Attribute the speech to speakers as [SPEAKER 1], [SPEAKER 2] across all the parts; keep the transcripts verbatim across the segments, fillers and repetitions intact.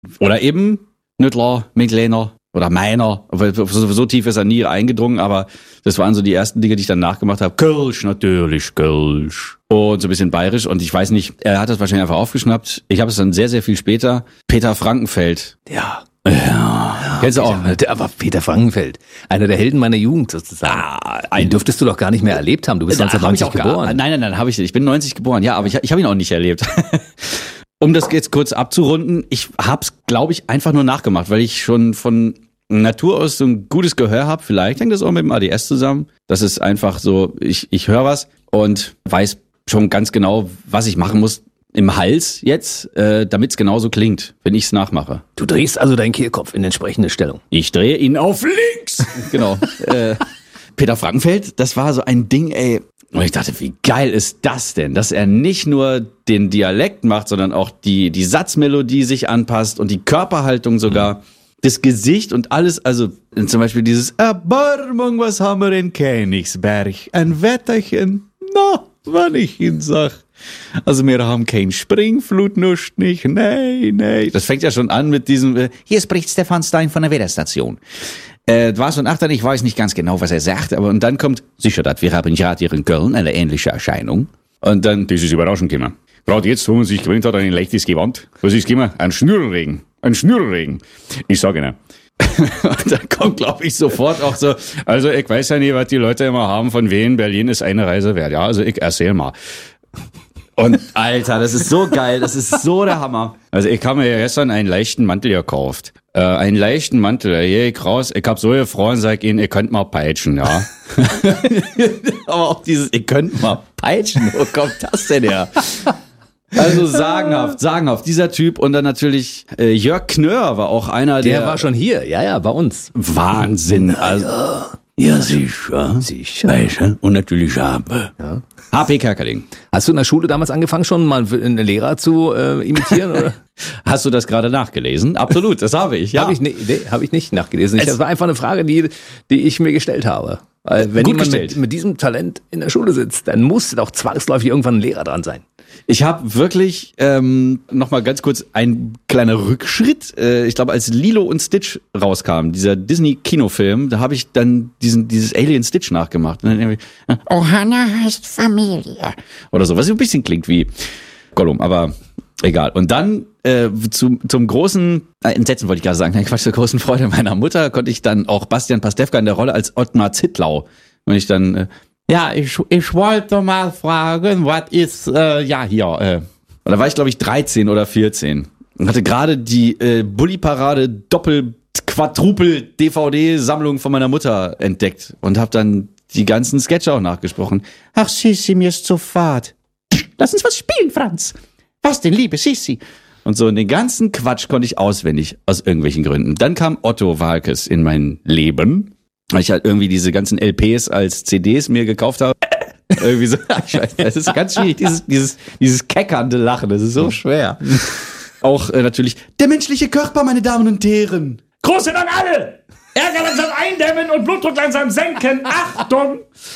[SPEAKER 1] Oder eben Nüttler, Minklener oder Meiner. So, so tief ist er nie eingedrungen, aber das waren so die ersten Dinge, die ich dann nachgemacht habe. Kölsch, natürlich, Kölsch. Und so ein bisschen bayerisch. Und ich weiß nicht, er hat das wahrscheinlich einfach aufgeschnappt. Ich habe es dann sehr, sehr viel später. Peter Frankenfeld.
[SPEAKER 2] Ja.
[SPEAKER 1] Ja.
[SPEAKER 2] Ja,
[SPEAKER 1] Kennst du auch?
[SPEAKER 2] Peter, aber Peter Frankenfeld, einer der Helden meiner Jugend sozusagen.
[SPEAKER 1] Ah,
[SPEAKER 2] Den dürftest du doch gar nicht mehr erlebt haben. Du bist
[SPEAKER 1] Da hab ich
[SPEAKER 2] neunzehnhundertneunzig
[SPEAKER 1] auch gar-
[SPEAKER 2] geboren.
[SPEAKER 1] Nein, nein, nein, habe ich nicht. Ich bin neunzig geboren, ja, aber ich, ich habe ihn auch nicht erlebt. Um das jetzt kurz abzurunden, ich hab's, glaube ich, einfach nur nachgemacht, weil ich schon von Natur aus so ein gutes Gehör habe. Vielleicht hängt das auch mit dem A D S zusammen. Das ist einfach so, ich, ich höre was und weiß schon ganz genau, was ich machen muss im Hals jetzt, äh, damit es genauso klingt, wenn ich es nachmache.
[SPEAKER 2] Du drehst also deinen Kehlkopf in entsprechende Stellung.
[SPEAKER 1] Ich drehe ihn auf links. Genau. äh, Peter Frankenfeld, das war so ein Ding, ey. Und ich dachte, wie geil ist das denn, dass er nicht nur den Dialekt macht, sondern auch die, die Satzmelodie sich anpasst und die Körperhaltung sogar, mhm. das Gesicht und alles, also zum Beispiel dieses Erbarmung, was haben wir in Königsberg? Ein Wetterchen, na, wann ich ihn sag. Also wir haben kein Springflut, nuscht nicht, nee, nee. Das fängt ja schon an mit diesem, äh, hier spricht Stefan Stein von der Wetterstation. Äh, was und Achter, ich weiß nicht ganz genau, was er sagt, aber und dann kommt, sicher, dat wir haben gerade hier in Köln eine ähnliche Erscheinung. Und dann, das ist überraschend gekommen. Gerade jetzt, wo man sich gewöhnt hat an ein leichtes Gewand, was ist gekommen? Ein Schnürregen, ein Schnürregen. Ich sage Ihnen. Und dann kommt, glaube ich, sofort auch so, also ich weiß ja nicht, was die Leute immer haben, von wem Berlin ist eine Reise wert. Ja, also ich erzähl mal. Und Alter, das ist so geil, das ist so der Hammer. Also ich habe mir ja gestern einen leichten Mantel gekauft. Äh, einen leichten Mantel, hier ich raus, ich hab so gefroren, sag ihnen, ihr könnt mal peitschen, ja. Aber auch dieses, ihr könnt mal peitschen, wo kommt das denn her? Also sagenhaft, sagenhaft, dieser Typ. Und dann natürlich äh, Jörg Knör war auch einer der...
[SPEAKER 2] Der war schon hier, ja, ja, bei uns.
[SPEAKER 1] Wahnsinn, also... Ja, sicher.
[SPEAKER 2] Sicher.
[SPEAKER 1] Weißt, und natürlich Habe.
[SPEAKER 2] Ja.
[SPEAKER 1] H P Kerkeling.
[SPEAKER 2] Hast du in der Schule damals angefangen, schon mal einen Lehrer zu äh, imitieren? Oder?
[SPEAKER 1] Hast du das gerade nachgelesen? Absolut, das habe ich, ja.
[SPEAKER 2] Habe ich, ne, nee, hab ich nicht nachgelesen. Ich, das war einfach eine Frage, die, die ich mir gestellt habe. Weil wenn
[SPEAKER 1] Gut
[SPEAKER 2] jemand
[SPEAKER 1] gestellt.
[SPEAKER 2] mit, mit diesem Talent in der Schule sitzt, dann muss doch zwangsläufig irgendwann ein Lehrer dran sein.
[SPEAKER 1] Ich habe wirklich, ähm, nochmal ganz kurz ein kleiner Rückschritt. Äh, ich glaube, als Lilo und Stitch rauskam, dieser Disney-Kinofilm, da habe ich dann diesen dieses Alien Stitch nachgemacht. Und dann irgendwie, Ohana heißt Familie. Oder so, was so ein bisschen klingt wie Gollum, aber egal. Und dann äh, zu, zum großen, äh, Entsetzen wollte ich gerade sagen, nein, Quatsch, zur großen Freude meiner Mutter konnte ich dann auch Bastian Pastewka in der Rolle als Ottmar Zittlau. Und ich dann... Äh, Ja, ich, ich wollte mal fragen, was ist, äh, ja, hier, äh. Und da war ich, glaube ich, dreizehn oder vierzehn. Und hatte gerade die äh, Bulli-Parade Doppel-Quadrupel-D V D-Sammlung von meiner Mutter entdeckt. Und habe dann die ganzen Sketche auch nachgesprochen. Ach, Sissi, mir ist zu fad. Lass uns was spielen, Franz. Was denn, liebe Sissi? Und so, und den ganzen Quatsch konnte ich auswendig, aus irgendwelchen Gründen. Dann kam Otto Walkes in mein Leben. Weil ich halt irgendwie diese ganzen L Ps als C Ds mir gekauft habe. Irgendwie so, ich weiß, das ist ganz schwierig, dieses, dieses, dieses keckernde Lachen, das ist so schwer. Auch äh, natürlich, der menschliche Körper, meine Damen und Herren. Große an alle! Ärger langsam eindämmen und Blutdruck langsam senken. Achtung!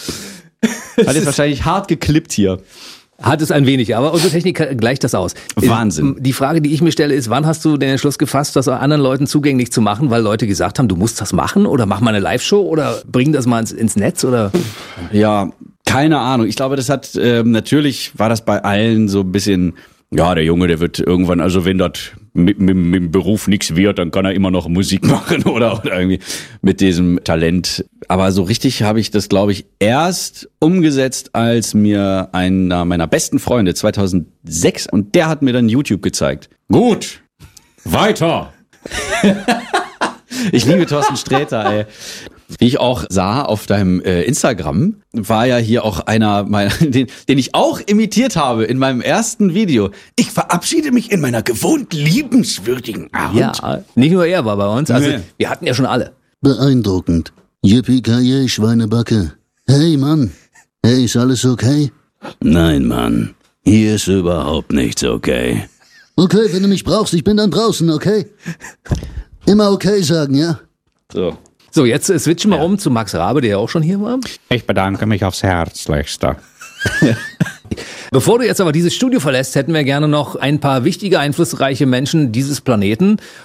[SPEAKER 1] Hat jetzt wahrscheinlich hart geklippt hier.
[SPEAKER 2] Hat es ein wenig, aber unsere Technik gleicht das aus.
[SPEAKER 1] Wahnsinn.
[SPEAKER 2] Die Frage, die ich mir stelle, ist, wann hast du den Entschluss gefasst, das anderen Leuten zugänglich zu machen, weil Leute gesagt haben, du musst das machen oder mach mal eine Live-Show oder bring das mal ins, ins Netz oder?
[SPEAKER 1] Ja, keine Ahnung. Ich glaube, das hat, ähm, natürlich war das bei allen so ein bisschen, ja, der Junge, der wird irgendwann, also wenn das mit, mit, mit dem Beruf nichts wird, dann kann er immer noch Musik machen oder, oder irgendwie mit diesem Talent. Aber so richtig habe ich das, glaube ich, erst umgesetzt, als mir einer meiner besten Freunde zweitausendsechs, und der hat mir dann YouTube gezeigt. Gut, weiter. Ich liebe Thorsten Sträter, ey. Wie ich auch sah auf deinem äh, Instagram, war ja hier auch einer meiner, den, den ich auch imitiert habe in meinem ersten Video. Ich verabschiede mich in meiner gewohnt liebenswürdigen Art.
[SPEAKER 2] Ja, nicht nur er war bei uns, also
[SPEAKER 1] Nee.
[SPEAKER 2] wir hatten ja schon alle.
[SPEAKER 3] Beeindruckend. Yippie-ki-yay, Schweinebacke. Hey, Mann. Hey, ist alles okay?
[SPEAKER 1] Nein, Mann. Hier ist überhaupt nichts okay.
[SPEAKER 3] Okay, wenn du mich brauchst, ich bin dann draußen, okay? Immer okay sagen, ja?
[SPEAKER 1] So.
[SPEAKER 2] So, jetzt äh, switchen wir um zu Max Rabe, der ja auch schon hier war.
[SPEAKER 4] Ich bedanke mich aufs Herzlichste.
[SPEAKER 2] Bevor du jetzt aber dieses Studio verlässt, hätten wir gerne noch ein paar wichtige, einflussreiche Menschen dieses Planeten.